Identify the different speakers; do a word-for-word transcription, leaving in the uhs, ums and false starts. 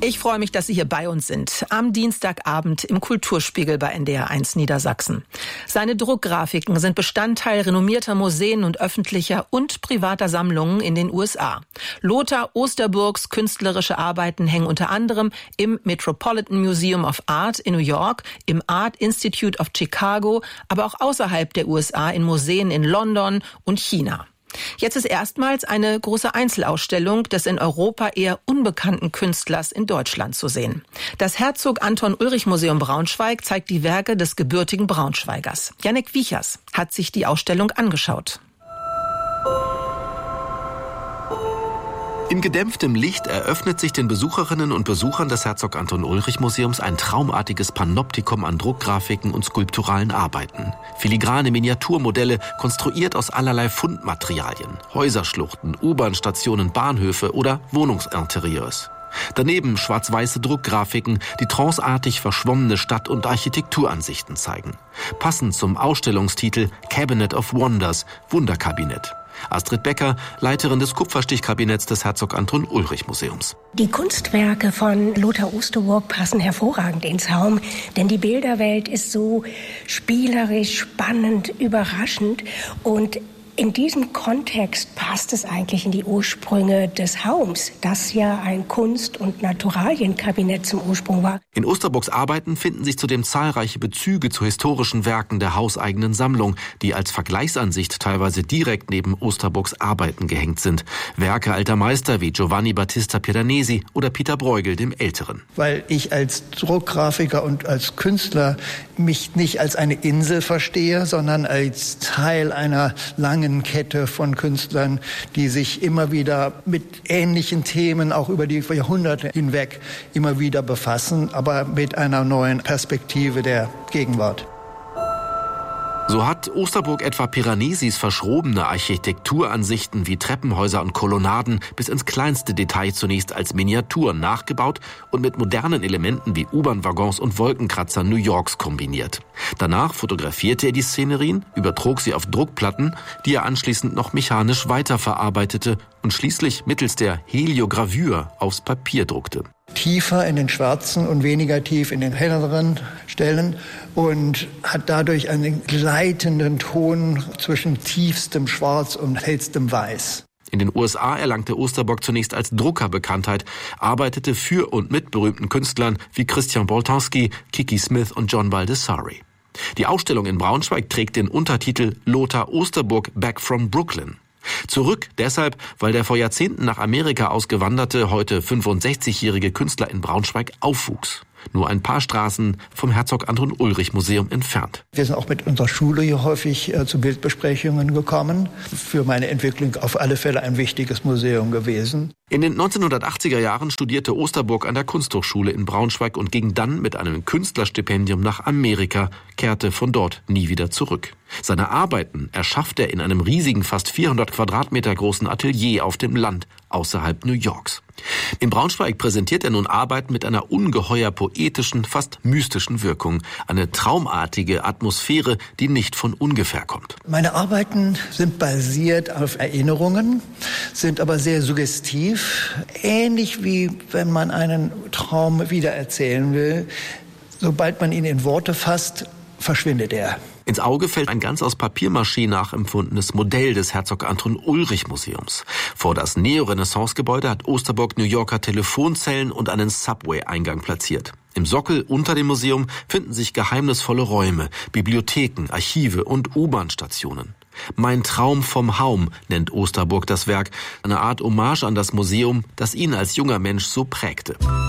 Speaker 1: Ich freue mich, dass Sie hier bei uns sind. Am Dienstagabend im Kulturspiegel bei N D R eins Niedersachsen. Seine Druckgrafiken sind Bestandteil renommierter Museen und öffentlicher und privater Sammlungen in den U S A. Lothar Osterburgs künstlerische Arbeiten hängen unter anderem im Metropolitan Museum of Art in New York, im Art Institute of Chicago, aber auch außerhalb der U S A in Museen in London und China. Jetzt ist erstmals eine große Einzelausstellung des in Europa eher unbekannten Künstlers in Deutschland zu sehen. Das Herzog-Anton-Ulrich-Museum Braunschweig zeigt die Werke des gebürtigen Braunschweigers. Jannik Wiechers hat sich die Ausstellung angeschaut.
Speaker 2: In gedämpftem Licht eröffnet sich den Besucherinnen und Besuchern des Herzog-Anton-Ulrich-Museums ein traumartiges Panoptikum an Druckgrafiken und skulpturalen Arbeiten. Filigrane Miniaturmodelle, konstruiert aus allerlei Fundmaterialien, Häuserschluchten, U-Bahn-Stationen, Bahnhöfe oder Wohnungsinterieurs. Daneben schwarz-weiße Druckgrafiken, die tranceartig verschwommene Stadt- und Architekturansichten zeigen. Passend zum Ausstellungstitel Cabinet of Wonders, Wunderkabinett. Astrid Becker, Leiterin des Kupferstichkabinetts des Herzog-Anton-Ulrich-Museums.
Speaker 3: Die Kunstwerke von Lothar Osterburg passen hervorragend ins Raum, denn die Bilderwelt ist so spielerisch, spannend, überraschend und in diesem Kontext passt es eigentlich in die Ursprünge des Haums, das ja ein Kunst- und Naturalienkabinett zum Ursprung war.
Speaker 2: In Osterburgs Arbeiten finden sich zudem zahlreiche Bezüge zu historischen Werken der hauseigenen Sammlung, die als Vergleichsansicht teilweise direkt neben Osterburgs Arbeiten gehängt sind. Werke alter Meister wie Giovanni Battista Piranesi oder Peter Bruegel dem Älteren.
Speaker 4: Weil ich als Druckgrafiker und als Künstler mich nicht als eine Insel verstehe, sondern als Teil einer langen Kette von Künstlern, die sich immer wieder mit ähnlichen Themen auch über die Jahrhunderte hinweg immer wieder befassen, aber mit einer neuen Perspektive der Gegenwart.
Speaker 2: So hat Osterburg etwa Piranesis verschrobene Architekturansichten wie Treppenhäuser und Kolonnaden bis ins kleinste Detail zunächst als Miniaturen nachgebaut und mit modernen Elementen wie U-Bahn-Waggons und Wolkenkratzern New Yorks kombiniert. Danach fotografierte er die Szenerien, übertrug sie auf Druckplatten, die er anschließend noch mechanisch weiterverarbeitete und schließlich mittels der Heliogravür aufs Papier druckte.
Speaker 4: Tiefer in den schwarzen und weniger tief in den helleren Stellen und hat dadurch einen gleitenden Ton zwischen tiefstem Schwarz und hellstem Weiß.
Speaker 2: In den U S A erlangte Osterburg zunächst als Drucker Bekanntheit, arbeitete für und mit berühmten Künstlern wie Christian Boltanski, Kiki Smith und John Baldessari. Die Ausstellung in Braunschweig trägt den Untertitel Lothar Osterburg Back from Brooklyn. Zurück deshalb, weil der vor Jahrzehnten nach Amerika ausgewanderte, heute fünfundsechzigjährige Künstler in Braunschweig aufwuchs. Nur ein paar Straßen vom Herzog-Anton-Ulrich-Museum entfernt.
Speaker 4: Wir sind auch mit unserer Schule hier häufig äh, zu Bildbesprechungen gekommen. Für meine Entwicklung auf alle Fälle ein wichtiges Museum gewesen.
Speaker 2: In den neunzehnhundertachtziger Jahren studierte Osterburg an der Kunsthochschule in Braunschweig und ging dann mit einem Künstlerstipendium nach Amerika, kehrte von dort nie wieder zurück. Seine Arbeiten erschaffte er in einem riesigen, fast vierhundert Quadratmeter großen Atelier auf dem Land außerhalb New Yorks. In Braunschweig präsentiert er nun Arbeiten mit einer ungeheuer poetischen, fast mystischen Wirkung. Eine traumartige Atmosphäre, die nicht von ungefähr kommt.
Speaker 4: Meine Arbeiten sind basiert auf Erinnerungen, sind aber sehr suggestiv. Ähnlich wie wenn man einen Traum wiedererzählen will. Sobald man ihn in Worte fasst, verschwindet er.
Speaker 2: Ins Auge fällt ein ganz aus Papiermaché nachempfundenes Modell des Herzog-Anton-Ulrich-Museums. Vor das Neorenaissance-Gebäude hat Osterburg New Yorker Telefonzellen und einen Subway-Eingang platziert. Im Sockel unter dem Museum finden sich geheimnisvolle Räume, Bibliotheken, Archive und U-Bahn-Stationen. Mein Traum vom Haum nennt Osterburg das Werk, eine Art Hommage an das Museum, das ihn als junger Mensch so prägte.